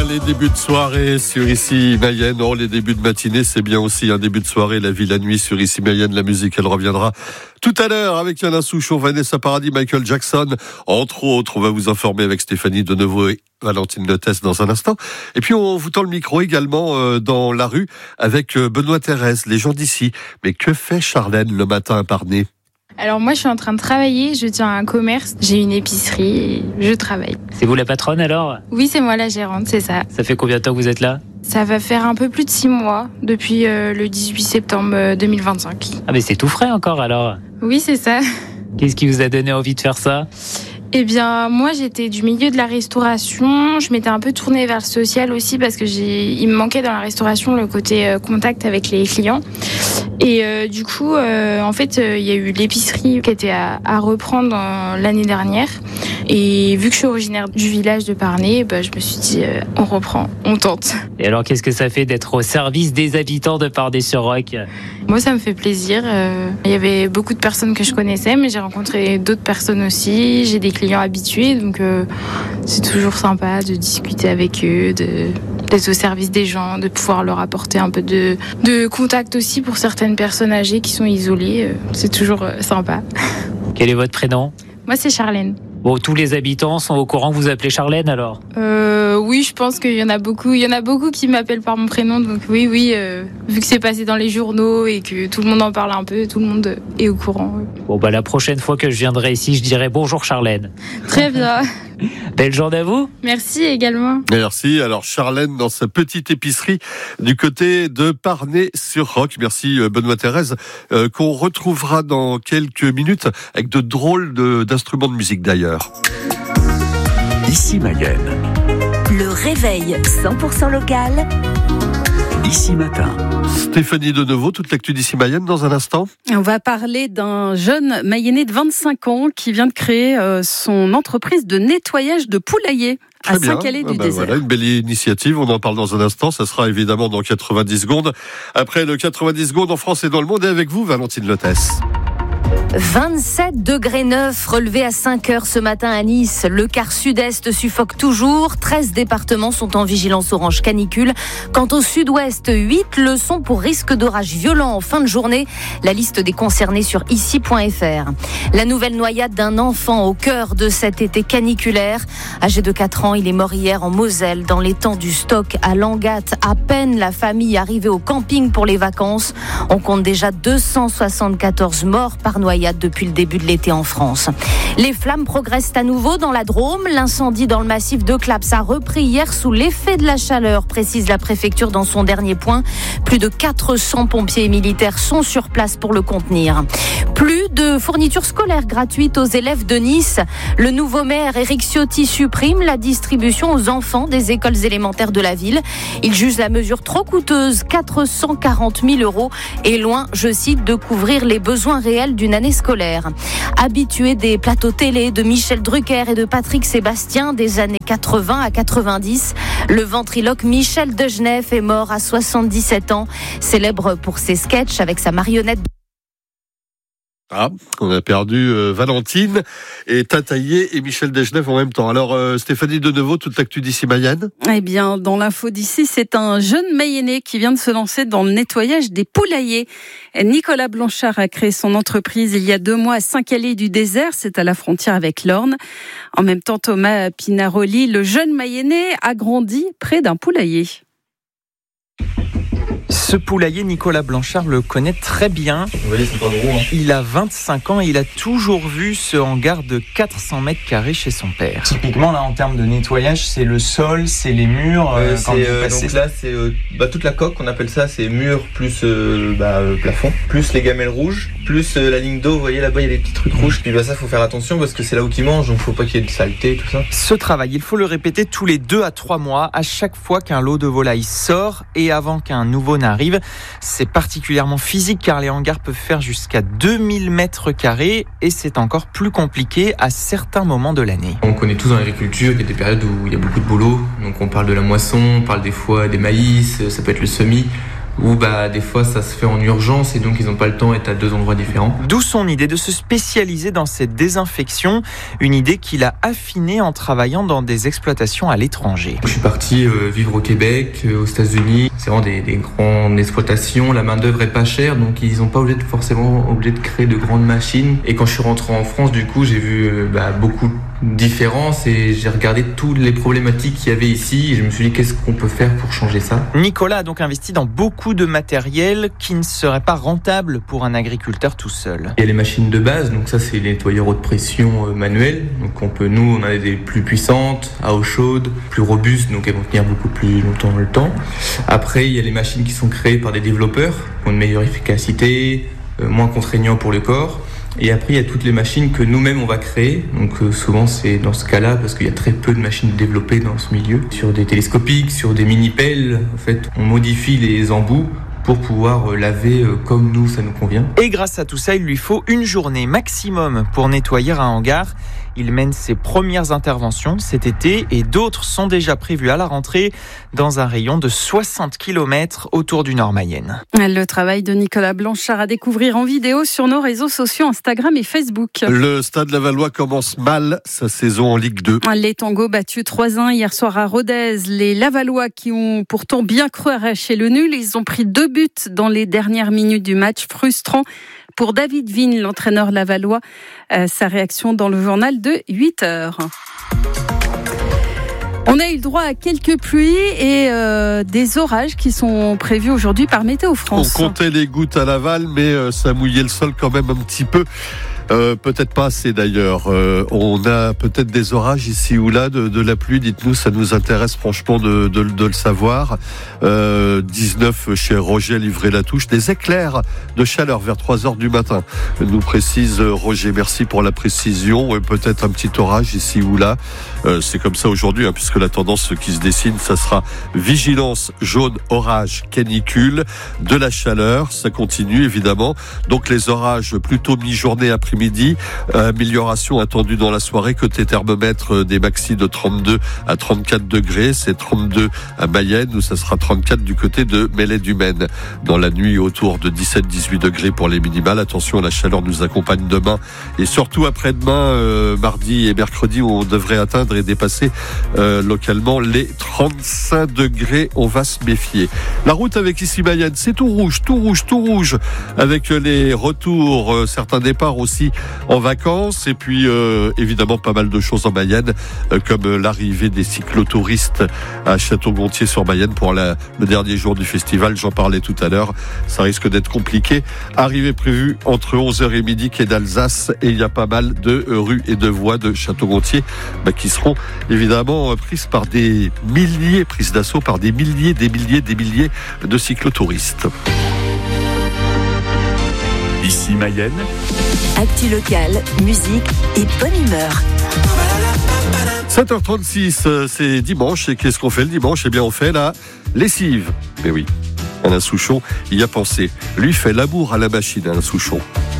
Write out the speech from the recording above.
les débuts de soirée sur Ici Mayenne. Oh, les débuts de matinée, c'est bien aussi un début de soirée. La vie, la nuit sur Ici Mayenne. La musique, elle reviendra tout à l'heure avec Alain Souchon, Vanessa Paradis, Michael Jackson. Entre autres, on va vous informer avec Stéphanie Deneuve et Valentine Lotès dans un instant. Et puis, on vous tend le micro également dans la rue avec Benoît Thérèse, les gens d'ici. Mais que fait Charlène le matin à Parnay ? Alors moi je suis en train de travailler, je tiens un commerce, j'ai une épicerie et je travaille. C'est vous la patronne alors ? Oui, c'est moi la gérante, c'est ça. Ça fait combien de temps que vous êtes là ? Ça va faire un peu plus de 6 mois, depuis le 18 septembre 2025. Ah mais c'est tout frais encore alors ? Oui, c'est ça. Qu'est-ce qui vous a donné envie de faire ça ? Eh bien, moi, j'étais du milieu de la restauration. Je m'étais un peu tournée vers le social aussi parce que il me manquait dans la restauration le côté contact avec les clients. Et du coup, en fait, il y a eu l'épicerie qui était à reprendre l'année dernière. Et vu que je suis originaire du village de Parnay, je me suis dit, on reprend, on tente. Et alors, qu'est-ce que ça fait d'être au service des habitants de Parnay-sur-Roc ? Moi, ça me fait plaisir. Il y avait beaucoup de personnes que je connaissais, mais j'ai rencontré d'autres personnes aussi. J'ai des clients habitués, donc c'est toujours sympa de discuter avec eux, d'être au service des gens, de pouvoir leur apporter un peu de contact aussi pour certaines personnes âgées qui sont isolées. C'est toujours sympa. Quel est votre prénom ? Moi, c'est Charlène. Bon, tous les habitants sont au courant que vous appelez Charlène alors ? Oui, je pense qu'il y en a beaucoup. Il y en a beaucoup qui m'appellent par mon prénom, donc oui, vu que c'est passé dans les journaux et que tout le monde en parle un peu, tout le monde est au courant. Oui. Bon, la prochaine fois que je viendrai ici, je dirai bonjour Charlène. Très bien. Belle journée à vous. Merci également. Merci. Alors Charlène dans sa petite épicerie du côté de Parnay-sur-Roc. Merci Benoît Thérèse, qu'on retrouvera dans quelques minutes avec de drôles d'instruments de musique d'ailleurs. Ici Mayenne. Le réveil 100% local. Ici Matin. Stéphanie Deneuve, toute l'actu d'Ici Mayenne dans un instant. On va parler d'un jeune Mayennais de 25 ans qui vient de créer son entreprise de nettoyage de poulailler à Saint-Calais-du-Désert. Voilà, une belle initiative, on en parle dans un instant, ça sera évidemment dans 90 secondes. Après le 90 secondes en France et dans le monde, et avec vous Valentine Lotès. 27 degrés 9 relevés à 5 heures ce matin à Nice. Le quart sud-est suffoque toujours. 13 départements sont en vigilance orange canicule. Quant au sud-ouest, 8 le sont pour risque d'orage violent en fin de journée. La liste des concernés sur ici.fr. La nouvelle noyade d'un enfant au cœur de cet été caniculaire. Âgé de 4 ans, il est mort hier en Moselle, dans l'étang du Stock à Langat. À peine la famille arrivée au camping pour les vacances. On compte déjà 274 morts par noyade depuis le début de l'été en France. Les flammes progressent à nouveau dans la Drôme. L'incendie dans le massif de Claps a repris hier sous l'effet de la chaleur, précise la préfecture dans son dernier point. Plus de 400 pompiers et militaires sont sur place pour le contenir. Plus de fournitures scolaires gratuites aux élèves de Nice. Le nouveau maire Éric Ciotti supprime la distribution aux enfants des écoles élémentaires de la ville. Il juge la mesure trop coûteuse, 440 000 € et loin, je cite, de couvrir les besoins réels d'une année scolaire. Habitué des plateaux télé de Michel Drucker et de Patrick Sébastien des années 80 à 90, le ventriloque Michel Degenef est mort à 77 ans, célèbre pour ses sketchs avec sa marionnette. Ah, on a perdu Valentine et Tataillé et Michel Degenef en même temps. Alors Stéphanie Deneuve, toute l'actu d'Ici Mayenne. Eh bien, dans l'info d'ici, c'est un jeune Mayennais qui vient de se lancer dans le nettoyage des poulaillers. Nicolas Blanchard a créé son entreprise il y a 2 mois à Saint-Calais-du-Désert, c'est à la frontière avec l'Orne. En même temps, Thomas Pinaroli, le jeune Mayennais, a grandi près d'un poulailler. Ce poulailler, Nicolas Blanchard le connaît très bien. Vous voyez, c'est pas gros. Il a 25 ans et il a toujours vu ce hangar de 400 mètres carrés chez son père. Typiquement, là, en termes de nettoyage, c'est le sol, c'est les murs. Donc là, c'est toute la coque, on appelle ça, c'est mur plus plafond, plus les gamelles rouges, plus la ligne d'eau. Vous voyez, là-bas, il y a les petits trucs rouges. Puis ça, faut faire attention parce que c'est là où ils mangent, donc faut pas qu'il y ait de saleté, tout ça. Ce travail, il faut le répéter tous les 2 à 3 mois, à chaque fois qu'un lot de volaille sort et avant qu'un nouveau n'arrive. C'est particulièrement physique car les hangars peuvent faire jusqu'à 2000 mètres carrés et c'est encore plus compliqué à certains moments de l'année. On connaît tous dans l'agriculture qu'il y a des périodes où il y a beaucoup de boulot. Donc on parle de la moisson, on parle des fois des maïs, ça peut être le semis. Ou des fois ça se fait en urgence et donc ils n'ont pas le temps d'être à 2 endroits différents. D'où son idée de se spécialiser dans cette désinfection, une idée qu'il a affinée en travaillant dans des exploitations à l'étranger. Je suis parti vivre au Québec, aux États-Unis. C'est vraiment des grandes exploitations, la main d'œuvre est pas chère, donc ils n'ont pas forcément obligé de créer de grandes machines. Et quand je suis rentré en France, du coup, j'ai vu beaucoup de différences et j'ai regardé toutes les problématiques qu'il y avait ici et je me suis dit qu'est-ce qu'on peut faire pour changer ça. Nicolas a donc investi dans beaucoup de matériel qui ne serait pas rentable pour un agriculteur tout seul. Il y a les machines de base, donc ça c'est les nettoyeurs haute pression manuels. Donc on a des plus puissantes, à eau chaude, plus robustes, donc elles vont tenir beaucoup plus longtemps dans le temps. Après il y a les machines qui sont créées par des développeurs, qui ont une meilleure efficacité, moins contraignant pour le corps. Et après, il y a toutes les machines que nous-mêmes on va créer. Donc souvent c'est dans ce cas-là parce qu'il y a très peu de machines développées dans ce milieu. Sur des télescopiques, sur des mini-pelles, en fait, on modifie les embouts pour pouvoir laver comme nous, ça nous convient. Et grâce à tout ça, il lui faut une journée maximum pour nettoyer un hangar. Il mène ses premières interventions cet été et d'autres sont déjà prévues à la rentrée dans un rayon de 60 km autour du Nord-Mayenne. Le travail de Nicolas Blanchard à découvrir en vidéo sur nos réseaux sociaux Instagram et Facebook. Le Stade Lavallois commence mal sa saison en Ligue 2. Les Tangos battus 3-1 hier soir à Rodez. Les Lavallois qui ont pourtant bien cru arracher le nul, ils ont pris 2 buts dans les dernières minutes du match, frustrant pour David Vigne, l'entraîneur lavallois. Sa réaction dans le journal de 8h. On a eu le droit à quelques pluies et des orages qui sont prévus aujourd'hui par Météo France. On comptait les gouttes à Laval, mais ça mouillait le sol quand même un petit peu. Peut-être pas assez d'ailleurs. On a peut-être des orages ici ou là, de la pluie. Dites-nous, ça nous intéresse franchement de le savoir. 19 chez Roger Livré-Latouche. Des éclairs de chaleur vers 3h du matin, nous précise Roger. Merci pour la précision. Peut-être un petit orage ici ou là. C'est comme ça aujourd'hui, puisque la tendance qui se dessine, ça sera vigilance jaune, orage, canicule, de la chaleur. Ça continue évidemment. Donc les orages plutôt mi-journée après midi, amélioration attendue dans la soirée, côté thermomètre des maxis de 32 à 34 degrés, c'est 32 à Mayenne où ça sera 34 du côté de Melay-du-Maine. Dans la nuit autour de 17-18 degrés pour les minimales. Attention, la chaleur nous accompagne demain et surtout après-demain, mardi et mercredi où on devrait atteindre et dépasser localement les 35 degrés. On va se méfier. La route avec ici Mayenne, c'est tout rouge avec les retours, certains départs aussi en vacances et puis évidemment pas mal de choses en Mayenne comme l'arrivée des cyclotouristes à Château-Gontier sur Mayenne pour le dernier jour du festival. J'en parlais tout à l'heure, ça risque d'être compliqué. Arrivée prévue entre 11h et midi quai d'Alsace et il y a pas mal de rues et de voies de Château-Gontier qui seront évidemment prises d'assaut par des milliers de cyclotouristes. Ici Mayenne. Actu locale, musique et bonne humeur. 7h36, c'est dimanche. Et qu'est-ce qu'on fait le dimanche ? Eh bien, on fait la lessive. Mais oui, Alain Souchon y a pensé. Lui fait l'amour à la machine, Alain Souchon.